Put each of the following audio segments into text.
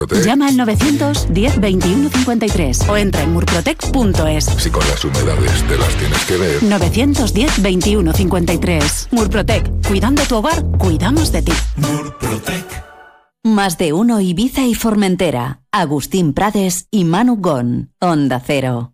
Llama al 910 21 53 o entra en murprotec.es. Si con las humedades te las tienes que ver. 910 21 53. Murprotec. Cuidando tu hogar, cuidamos de ti. Murprotec. Más de uno Ibiza y Formentera. Agustín Prades y Manu Gon. Onda Cero.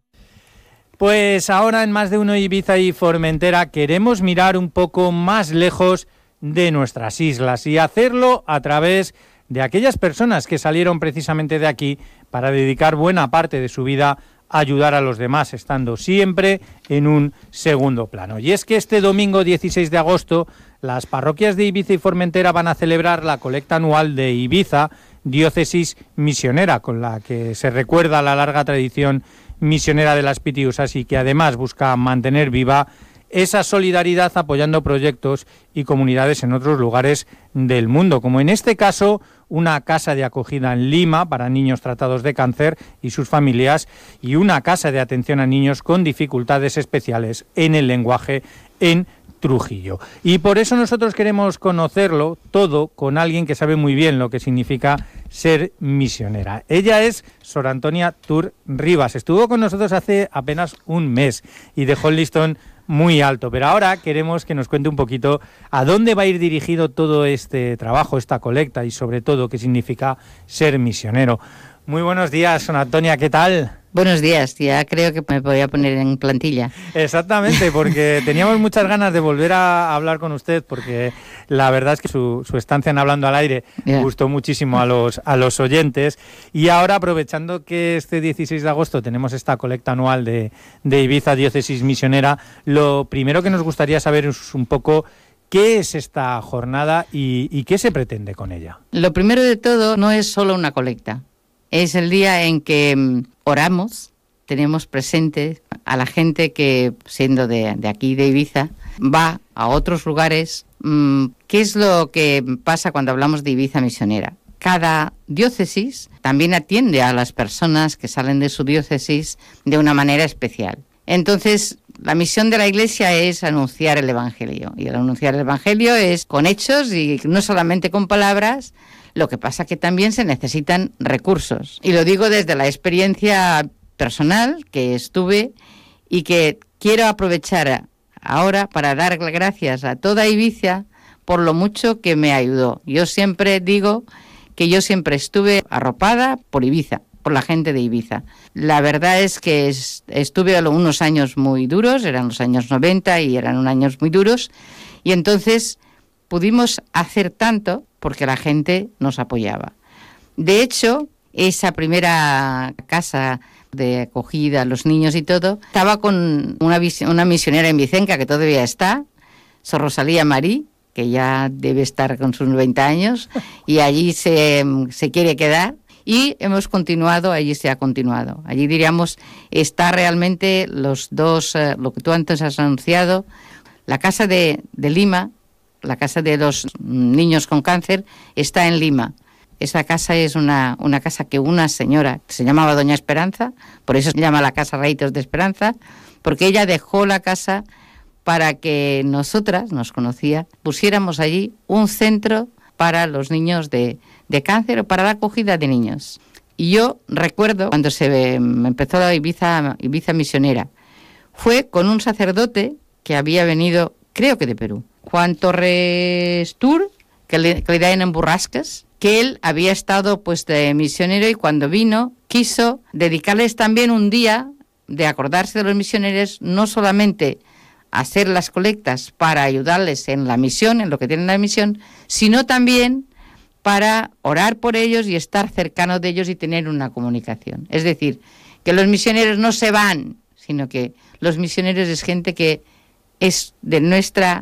Pues ahora en Más de uno Ibiza y Formentera queremos mirar un poco más lejos de nuestras islas y hacerlo a través de aquellas personas que salieron precisamente de aquí para dedicar buena parte de su vida a ayudar a los demás, estando siempre en un segundo plano. Y es que este domingo 16 de agosto las parroquias de Ibiza y Formentera van a celebrar la colecta anual de Ibiza, diócesis misionera, con la que se recuerda la larga tradición misionera de las Pitiusas y que además busca mantener viva esa solidaridad apoyando proyectos y comunidades en otros lugares del mundo, como en este caso una casa de acogida en Lima para niños tratados de cáncer y sus familias y una casa de atención a niños con dificultades especiales en el lenguaje en Trujillo. Y por eso nosotros queremos conocerlo todo con alguien que sabe muy bien lo que significa ser misionera. Ella es Sor Antonia Tur Rivas. Estuvo con nosotros hace apenas un mes y dejó el listón muy alto, pero ahora queremos que nos cuente un poquito a dónde va a ir dirigido todo este trabajo, esta colecta y sobre todo qué significa ser misionero. Muy buenos días, Sor Antonia, ¿qué tal? Buenos días, ya creo que me voy a poner en plantilla. Exactamente, porque teníamos muchas ganas de volver a hablar con usted, porque la verdad es que su estancia en Hablando al Aire gustó muchísimo a los oyentes. Y ahora, aprovechando que este 16 de agosto tenemos esta colecta anual de Ibiza, diócesis misionera, lo primero que nos gustaría saber es un poco qué es esta jornada y qué se pretende con ella. Lo primero de todo no es solo una colecta. Es el día en que oramos, tenemos presente a la gente que, siendo de aquí, de Ibiza, va a otros lugares. ¿Qué es lo que pasa cuando hablamos de Ibiza misionera? Cada diócesis también atiende a las personas que salen de su diócesis de una manera especial. Entonces, la misión de la Iglesia es anunciar el Evangelio. Y el anunciar el Evangelio es con hechos y no solamente con palabras. Lo que pasa que también se necesitan recursos. Y lo digo desde la experiencia personal que estuve y que quiero aprovechar ahora para dar gracias a toda Ibiza por lo mucho que me ayudó. Yo siempre digo que yo siempre estuve arropada por Ibiza, por la gente de Ibiza. La verdad es que estuve unos años muy duros, eran los años 90 y eran unos años muy duros, y entonces pudimos hacer tanto porque la gente nos apoyaba. De hecho, esa primera casa de acogida a los niños y todo, estaba con una misionera en Vicenca que todavía está, Sor Rosalía Marí, que ya debe estar con sus 90 años, y allí se quiere quedar. Y hemos continuado, allí se ha continuado. Allí, diríamos, está realmente los dos, lo que tú antes has anunciado, la casa de Lima, la casa de los niños con cáncer, está en Lima. Esa casa es una casa que una señora, se llamaba Doña Esperanza, por eso se llama la Casa Raítos de Esperanza, porque ella dejó la casa para que nosotras, nos conocía, pusiéramos allí un centro para los niños de cáncer o para la acogida de niños. Y yo recuerdo cuando se empezó la Ibiza misionera, fue con un sacerdote que había venido, creo que de Perú, Juan Torres Tur, que le dan en Burrascas, que él había estado pues de misionero y cuando vino quiso dedicarles también un día de acordarse de los misioneros, no solamente hacer las colectas para ayudarles en la misión, en lo que tienen la misión, sino también para orar por ellos y estar cercanos de ellos y tener una comunicación. Es decir, que los misioneros no se van, sino que los misioneros es gente que es de nuestra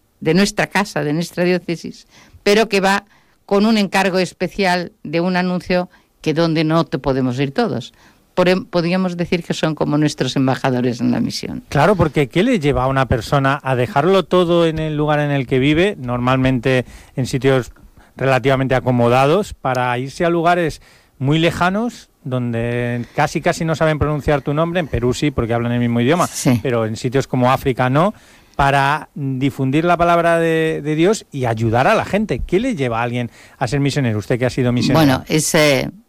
casa, de nuestra diócesis, pero que va con un encargo especial de un anuncio que donde no te podemos ir todos. Podríamos decir que son como nuestros embajadores en la misión. Claro, porque ¿qué le lleva a una persona a dejarlo todo en el lugar en el que vive, normalmente en sitios relativamente acomodados, para irse a lugares muy lejanos, donde casi no saben pronunciar tu nombre? En Perú sí, porque hablan el mismo idioma, sí, pero en sitios como África no, para difundir la palabra de Dios y ayudar a la gente. ¿Qué le lleva a alguien a ser misionero? Usted que ha sido misionero. Bueno,